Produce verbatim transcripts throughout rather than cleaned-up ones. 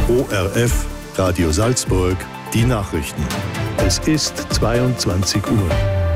O R F, Radio Salzburg, die Nachrichten. Es ist zweiundzwanzig Uhr.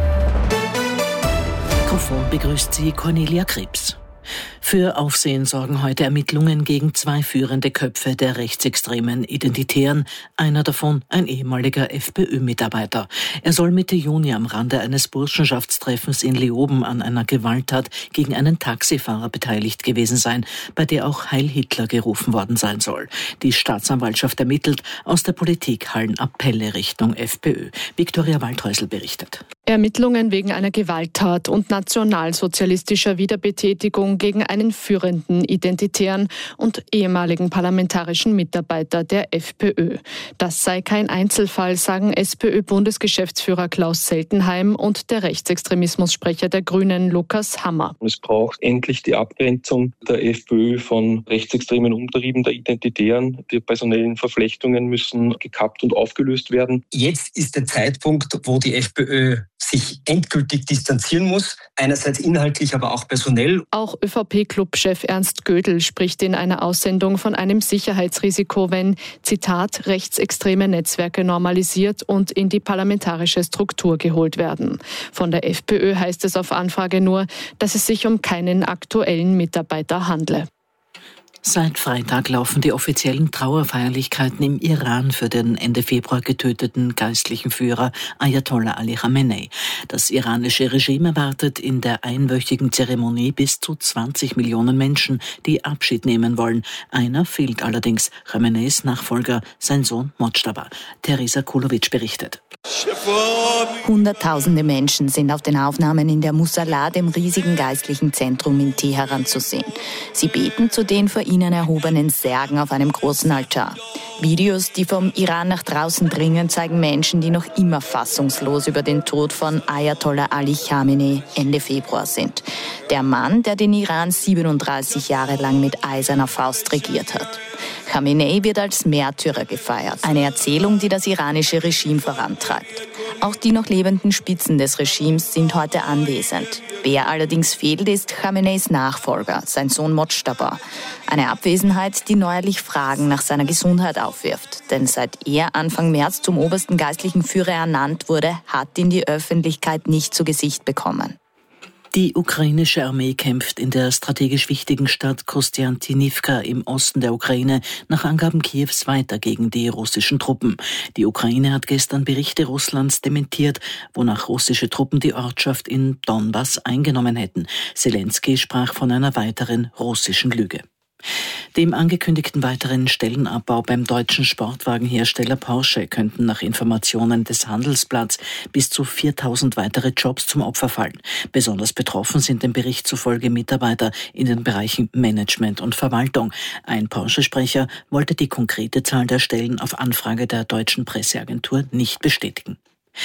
Mikrofon begrüßt Sie Cornelia Krebs. Für Aufsehen sorgen heute Ermittlungen gegen zwei führende Köpfe der rechtsextremen Identitären, einer davon ein ehemaliger FPÖ-Mitarbeiter. Er soll Mitte Juni am Rande eines Burschenschaftstreffens in Leoben an einer Gewalttat gegen einen Taxifahrer beteiligt gewesen sein, bei der auch Heil Hitler gerufen worden sein soll. Die Staatsanwaltschaft ermittelt, aus der Politik hallen Appelle Richtung FPÖ. Viktoria Waldhäusl berichtet. Ermittlungen wegen einer Gewalttat und nationalsozialistischer Wiederbetätigung gegen einen führenden Identitären und ehemaligen parlamentarischen Mitarbeiter der FPÖ. Das sei kein Einzelfall, sagen SPÖ-Bundesgeschäftsführer Klaus Seltenheim und der Rechtsextremismussprecher der Grünen Lukas Hammer. Es braucht endlich die Abgrenzung der FPÖ von rechtsextremen Umtrieben der Identitären. Die personellen Verflechtungen müssen gekappt und aufgelöst werden. Jetzt ist der Zeitpunkt, wo die FPÖ sich endgültig distanzieren muss, einerseits inhaltlich, aber auch personell. Auch ÖVP-Clubchef Ernst Gödel spricht in einer Aussendung von einem Sicherheitsrisiko, wenn, Zitat, rechtsextreme Netzwerke normalisiert und in die parlamentarische Struktur geholt werden. Von der FPÖ heißt es auf Anfrage nur, dass es sich um keinen aktuellen Mitarbeiter handle. Seit Freitag laufen die offiziellen Trauerfeierlichkeiten im Iran für den Ende Februar getöteten geistlichen Führer Ayatollah Ali Khamenei. Das iranische Regime erwartet in der einwöchigen Zeremonie bis zu zwanzig Millionen Menschen, die Abschied nehmen wollen. Einer fehlt allerdings, Khameneis Nachfolger, sein Sohn Mojtaba. Teresa Kulovic berichtet. Hunderttausende Menschen sind auf den Aufnahmen in der Musalla, dem riesigen geistlichen Zentrum in Teheran, zu sehen. Sie beten zu den vor ihnen erhobenen Särgen auf einem großen Altar. Videos, die vom Iran nach draußen dringen, zeigen Menschen, die noch immer fassungslos über den Tod von Ayatollah Ali Khamenei Ende Februar sind. Der Mann, der den Iran siebenunddreißig Jahre lang mit eiserner Faust regiert hat. Khamenei wird als Märtyrer gefeiert. Eine Erzählung, die das iranische Regime vorantreibt. Auch die noch lebenden Spitzen des Regimes sind heute anwesend. Wer allerdings fehlt, ist Khameneis Nachfolger, sein Sohn Mojtaba. Eine Abwesenheit, die neuerlich Fragen nach seiner Gesundheit aufwirft. Denn seit er Anfang März zum obersten geistlichen Führer ernannt wurde, hat ihn die Öffentlichkeit nicht zu Gesicht bekommen. Die ukrainische Armee kämpft in der strategisch wichtigen Stadt Kostiantynivka im Osten der Ukraine nach Angaben Kiews weiter gegen die russischen Truppen. Die Ukraine hat gestern Berichte Russlands dementiert, wonach russische Truppen die Ortschaft in Donbass eingenommen hätten. Selenskyj sprach von einer weiteren russischen Lüge. Dem angekündigten weiteren Stellenabbau beim deutschen Sportwagenhersteller Porsche könnten nach Informationen des Handelsblatts bis zu viertausend weitere Jobs zum Opfer fallen. Besonders betroffen sind dem Bericht zufolge Mitarbeiter in den Bereichen Management und Verwaltung. Ein Porsche-Sprecher wollte die konkrete Zahl der Stellen auf Anfrage der deutschen Presseagentur nicht bestätigen.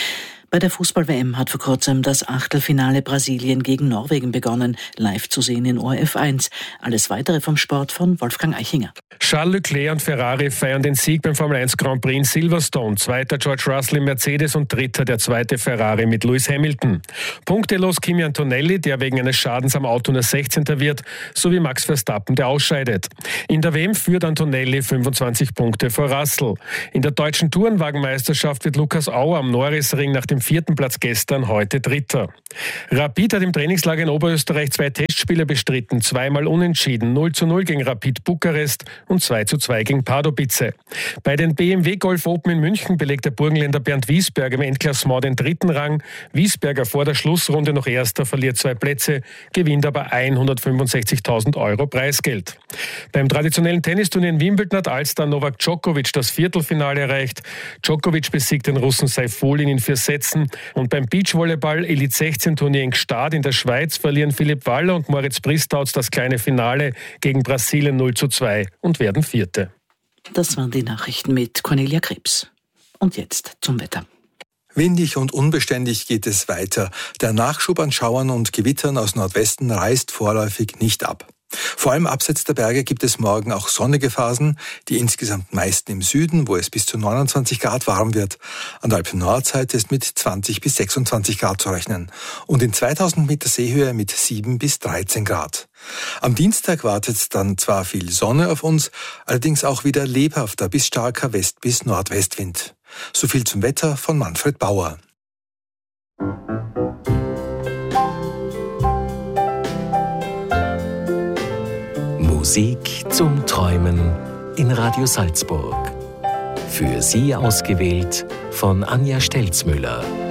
Bei der Fußball-W M hat vor kurzem das Achtelfinale Brasilien gegen Norwegen begonnen, live zu sehen in O R F eins. Alles Weitere vom Sport von Wolfgang Eichinger. Charles Leclerc und Ferrari feiern den Sieg beim Formel eins Grand Prix in Silverstone. Zweiter George Russell im Mercedes und dritter der zweite Ferrari mit Lewis Hamilton. Punktelos Kimi Antonelli, der wegen eines Schadens am Auto nur sechzehnter wird, sowie Max Verstappen, der ausscheidet. In der W M führt Antonelli fünfundzwanzig Punkte vor Russell. In der deutschen Tourenwagenmeisterschaft wird Lukas Auer am Norrisring nach dem vierten Platz gestern heute Dritter. Rapid hat im Trainingslager in Oberösterreich zwei Testspiele bestritten, zweimal unentschieden, null zu null gegen Rapid Bukarest und zwei zu zwei gegen Pardubice. Bei den B M W Golf Open in München belegt der Burgenländer Bernd Wiesberg im Endklassement den dritten Rang. Wiesberger vor der Schlussrunde noch Erster, verliert zwei Plätze, gewinnt aber hundertfünfundsechzigtausend Euro Preisgeld. Beim traditionellen Tennisturnier in Wimbledon hat Allstar Novak Djokovic das Viertelfinale erreicht. Djokovic besiegt den Russen Saifulin in vier Sätzen. Und beim Beachvolleyball Elite sechzehn Turnier in Gstaad in der Schweiz verlieren Philipp Waller und Moritz Bristauz das kleine Finale gegen Brasilien null zu zwei und werden Vierte. Das waren die Nachrichten mit Cornelia Krebs. Und jetzt zum Wetter. Windig und unbeständig geht es weiter. Der Nachschub an Schauern und Gewittern aus Nordwesten reißt vorläufig nicht ab. Vor allem abseits der Berge gibt es morgen auch sonnige Phasen, die insgesamt meisten im Süden, wo es bis zu neunundzwanzig Grad warm wird. An der Alpen-Nordseite ist mit zwanzig bis sechsundzwanzig Grad zu rechnen und in zweitausend Meter Seehöhe mit sieben bis dreizehn Grad. Am Dienstag wartet dann zwar viel Sonne auf uns, allerdings auch wieder lebhafter bis starker West- bis Nordwestwind. So viel zum Wetter von Manfred Bauer. Musik zum Träumen in Radio Salzburg. Für Sie ausgewählt von Anja Stelzmüller.